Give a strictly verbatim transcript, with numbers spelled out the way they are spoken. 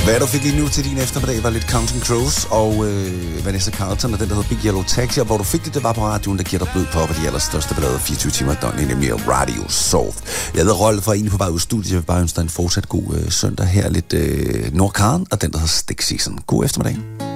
Hvad du fik lige nu til din eftermiddag var lidt Counting Crows og øh, Vanessa Carlton og den, der hedder Big Yellow Taxi. Og hvor du fik det, det var på radioen, der giver dig blød på af de allerstørste ballader fireogtyve timer i døgnet, nemlig Radio Soft. Jeg hedder Rolf fra en på vej ud af studiet. Jeg vil bare ønske dig en fortsat god øh, søndag her. Lidt øh, Nordkaren og den, der hedder Stick Season. God eftermiddag.